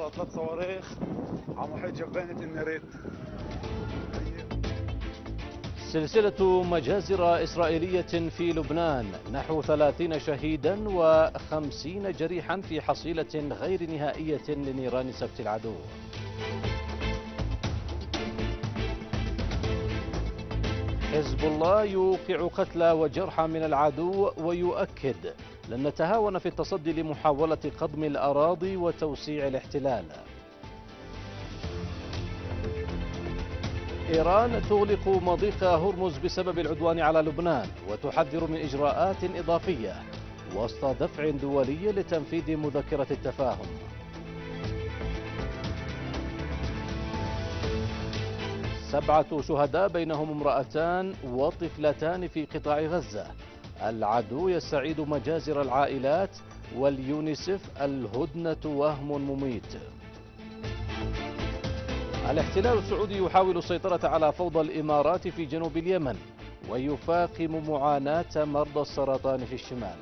على 3 صواريخ على محيط جبانة الناريت. سلسلة مجازر إسرائيلية في لبنان، نحو 30 شهيدا و50 جريحا في حصيلة غير نهائية لنيران سبت العدو. حزب الله يوقع قتلى وجرحى من العدو ويؤكد لن نتهاون في التصدي لمحاولة قضم الأراضي وتوسيع الاحتلال. إيران تغلق مضيق هرمز بسبب العدوان على لبنان وتحذر من إجراءات إضافية وسط دفع دولي لتنفيذ مذكرة التفاهم. سبعة شهداء بينهم امرأتان وطفلتان في قطاع غزة. العدو يستعيد مجازر العائلات واليونيسف الهدنة وهم مميت. الاحتلال السعودي يحاول السيطرة على فوضى الإمارات في جنوب اليمن ويفاقم معاناة مرضى السرطان في الشمال.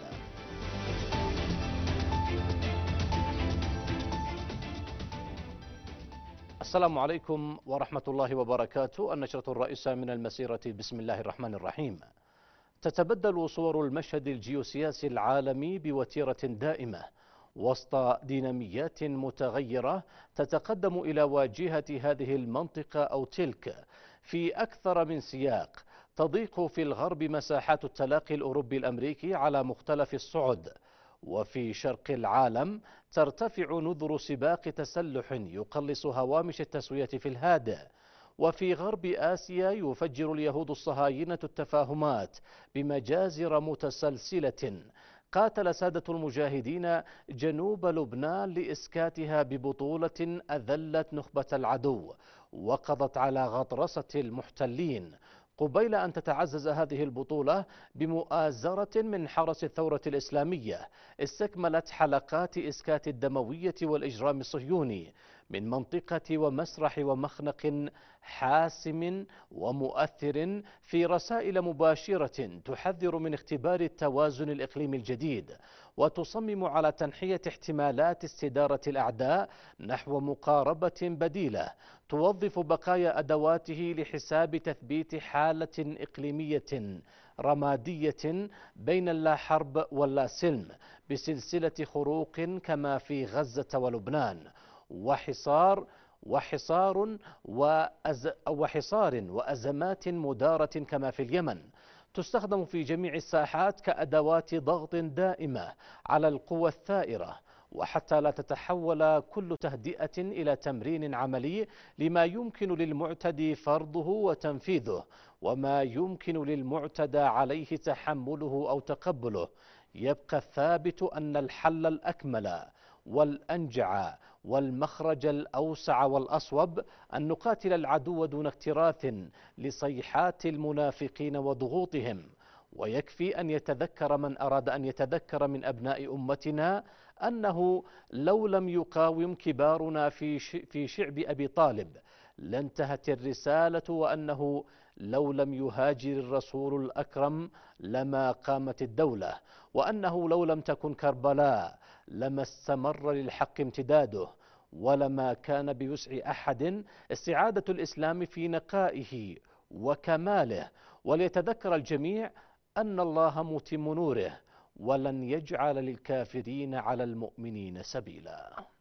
السلام عليكم ورحمة الله وبركاته. النشرة الرئيسة من المسيرة، بسم الله الرحمن الرحيم. تتبدل صور المشهد الجيوسياسي العالمي بوتيرة دائمة وسط ديناميات متغيرة تتقدم إلى واجهة هذه المنطقة أو تلك في أكثر من سياق. تضيق في الغرب مساحات التلاقي الأوروبي الأمريكي على مختلف الصعد، وفي شرق العالم ترتفع نذر سباق تسلح يقلص هوامش التسوية في الهادئ، وفي غرب آسيا يفجر اليهود الصهاينة التفاهمات بمجازر متسلسلة. قاتل سادة المجاهدين جنوب لبنان لإسكاتها ببطولة أذلت نخبة العدو وقضت على غطرسة المحتلين، قبيل أن تتعزز هذه البطولة بمؤازرة من حرس الثورة الإسلامية استكملت حلقات إسكات الدموية والإجرام الصهيوني من منطقة ومسرح ومخنق حاسم ومؤثر في رسائل مباشرة تحذر من اختبار التوازن الإقليمي الجديد وتصمم على تنحية احتمالات استدارة الأعداء نحو مقاربة بديلة توظف بقايا أدواته لحساب تثبيت حالة إقليمية رمادية بين اللا حرب واللا سلم بسلسلة خروق كما في غزة ولبنان وحصار وأزمات مدارة كما في اليمن، تستخدم في جميع الساحات كأدوات ضغط دائمة على القوى الثائرة، وحتى لا تتحول كل تهدئة إلى تمرين عملي لما يمكن للمعتدي فرضه وتنفيذه وما يمكن للمعتدى عليه تحمله أو تقبله. يبقى الثابت أن الحل الأكمل والأنجع والمخرج الأوسع والأصوب أن نقاتل العدو دون اكتراث لصيحات المنافقين وضغوطهم. ويكفي أن يتذكر من أراد أن يتذكر من أبناء أمتنا أنه لو لم يقاوم كبارنا في شعب أبي طالب لانتهت الرسالة، وأنه لو لم يهاجر الرسول الأكرم لما قامت الدولة، وأنه لو لم تكن كربلاء لما استمر للحق امتداده، ولما كان بوسع أحد استعادة الإسلام في نقائه وكماله. وليتذكر الجميع أن الله متم نوره ولن يجعل للكافرين على المؤمنين سبيلا.